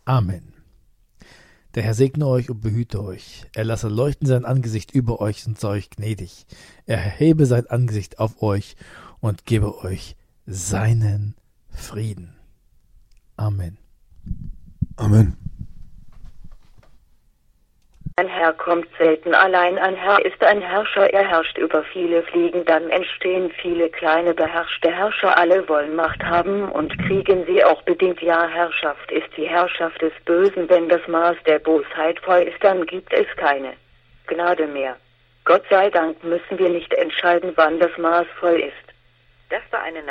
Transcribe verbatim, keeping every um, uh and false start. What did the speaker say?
Amen. Der Herr segne euch und behüte euch. Er lasse leuchten sein Angesicht über euch und sei euch gnädig. Er erhebe sein Angesicht auf euch und gebe euch seinen Frieden. Amen. Amen. Ein Herr kommt selten allein, ein Herr ist ein Herrscher, er herrscht über viele Fliegen, dann entstehen viele kleine beherrschte Herrscher, alle wollen Macht haben und kriegen sie auch bedingt, ja, Herrschaft ist die Herrschaft des Bösen, wenn das Maß der Bosheit voll ist, dann gibt es keine Gnade mehr. Gott sei Dank müssen wir nicht entscheiden, wann das Maß voll ist. Das war eine